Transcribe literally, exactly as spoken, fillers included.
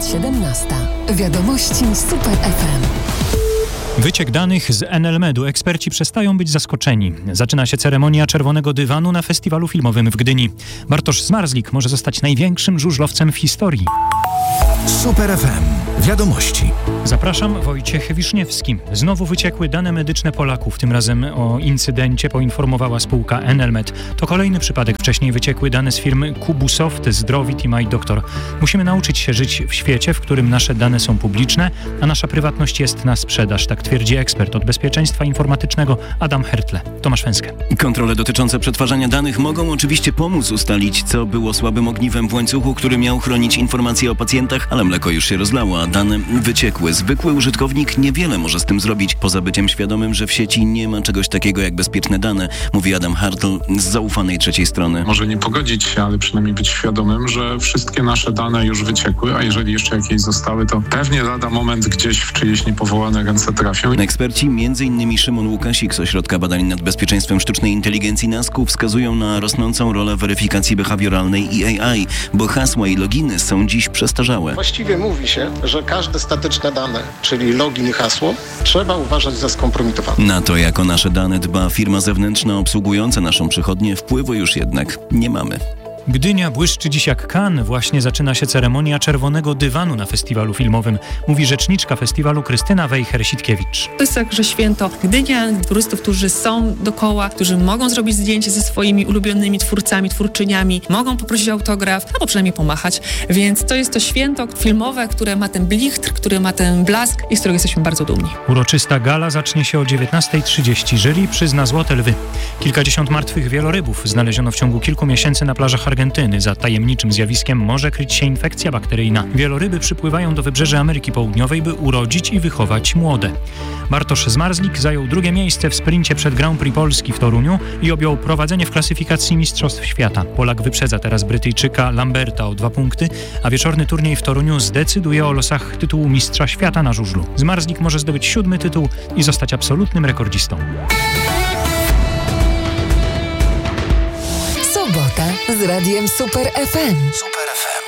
siedemnasta. Wiadomości Super F M. Wyciek danych z Enelmedu. Eksperci przestają być zaskoczeni. Zaczyna się ceremonia Czerwonego Dywanu na festiwalu filmowym w Gdyni. Bartosz Zmarzlik może zostać największym żużlowcem w historii. Super F M. Wiadomości. Zapraszam, Wojciech Wiszniewski. Znowu wyciekły dane medyczne Polaków. Tym razem o incydencie poinformowała spółka Enelmed. To kolejny przypadek. Wcześniej wyciekły dane z firmy Kubusoft, Zdrowit i MyDoktor. Musimy nauczyć się żyć w świecie, w którym nasze dane są publiczne, a nasza prywatność jest na sprzedaż. Tak twierdzi ekspert od bezpieczeństwa informatycznego Adam Hertle. Tomasz Węskę. Kontrole dotyczące przetwarzania danych mogą oczywiście pomóc ustalić, co było słabym ogniwem w łańcuchu, który miał chronić informacje o pacjentach, ale mleko już się rozlało, a dane wyciekły. Zwykły użytkownik niewiele może z tym zrobić, poza byciem świadomym, że w sieci nie ma czegoś takiego jak bezpieczne dane, mówi Adam Hertl z zaufanej trzeciej strony. Może nie pogodzić się, ale przynajmniej być świadomym, że wszystkie nasze dane już wyciekły, a jeżeli jeszcze jakieś zostały, to pewnie lada moment gdzieś w czyjeś niepowołane ręce trafią. Eksperci, między innymi Szymon Łukasik z Ośrodka Badań nad Bezpieczeństwem Sztucznej Inteligencji NASK-u, wskazują na rosnącą rolę weryfikacji behawioralnej i A I, bo hasła i loginy są dziś przestarzałe. Właściwie mówi się, że każde statyczne dane, czyli login i hasło, trzeba uważać za skompromitowane. Na to, jak o nasze dane dba firma zewnętrzna obsługująca naszą przychodnię, wpływu już jednak nie mamy. Gdynia błyszczy dziś jak Cannes. Właśnie zaczyna się ceremonia Czerwonego Dywanu na festiwalu filmowym, mówi rzeczniczka festiwalu Krystyna Wejher-Sitkiewicz. To jest także święto Gdynia, turystów, którzy są dookoła, którzy mogą zrobić zdjęcie ze swoimi ulubionymi twórcami, twórczyniami, mogą poprosić autograf, albo przynajmniej pomachać. Więc to jest to święto filmowe, które ma ten blichtr, który ma ten blask i z którego jesteśmy bardzo dumni. Uroczysta gala zacznie się o dziewiętnasta trzydzieści. Jury przyzna złote lwy. Kilkadziesiąt martwych wielorybów znaleziono w ciągu kilku miesięcy na plażach Argentyny. Za tajemniczym zjawiskiem może kryć się infekcja bakteryjna. Wieloryby przypływają do wybrzeży Ameryki Południowej, by urodzić i wychować młode. Bartosz Zmarzlik zajął drugie miejsce w sprincie przed Grand Prix Polski w Toruniu i objął prowadzenie w klasyfikacji Mistrzostw Świata. Polak wyprzedza teraz Brytyjczyka Lamberta o dwa punkty, a wieczorny turniej w Toruniu zdecyduje o losach tytułu Mistrza Świata na żużlu. Zmarzlik może zdobyć siódmy tytuł i zostać absolutnym rekordzistą. Sobota z radiem Super F M. Super F M.